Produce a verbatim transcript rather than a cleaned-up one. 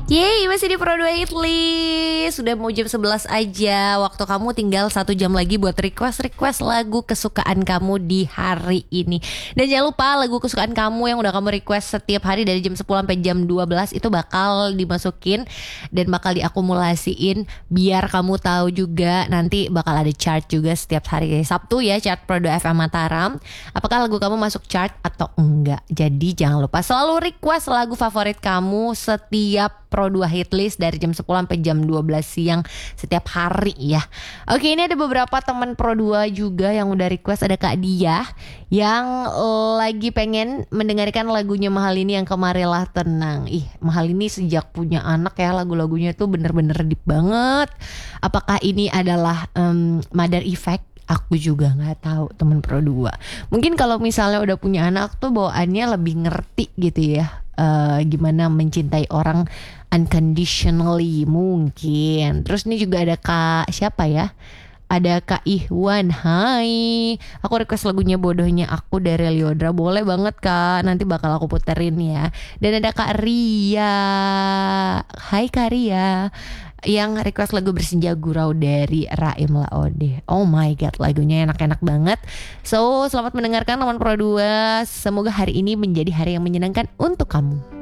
Yeay, masih di Pro dua Hit List. Sudah mau jam sebelas aja. Waktu kamu tinggal satu jam lagi buat request-request lagu kesukaan kamu di hari ini. Dan jangan lupa lagu kesukaan kamu yang udah kamu request setiap hari dari jam sepuluh sampai jam dua belas itu bakal dimasukin dan bakal diakumulasiin biar kamu tahu juga nanti bakal ada chart juga setiap hari Sabtu ya, chart Pro dua F M Mataram. Apakah lagu kamu masuk chart atau enggak? Jadi jangan lupa selalu request lagu favorit kamu setiap Pro dua Hit List dari jam sepuluh sampai jam dua belas siang setiap hari ya. Oke, ini ada beberapa teman Pro dua juga yang udah request. Ada Kak Dia yang lagi pengen mendengarkan lagunya Mahalini yang Kemarilah Tenang. Ih, Mahalini sejak punya anak ya, lagu-lagunya tuh bener-bener deep banget. Apakah ini adalah um, Mother Effect? Aku juga gak tahu teman Pro dua. Mungkin kalau misalnya udah punya anak tuh bawaannya lebih ngerti gitu ya, uh, gimana mencintai orang unconditionally mungkin. Terus ini juga ada Kak siapa ya, ada Kak Ihwan. Hai, aku request lagunya Bodohnya Aku dari Lyodra. Boleh banget Kak, nanti bakal aku puterin ya. Dan ada Kak Ria. Hai Kak Ria, yang request lagu Bersenja Gurau dari Raim Laode. Oh my god, lagunya enak-enak banget. So, selamat mendengarkan teman Pro dua. Semoga hari ini menjadi hari yang menyenangkan untuk kamu.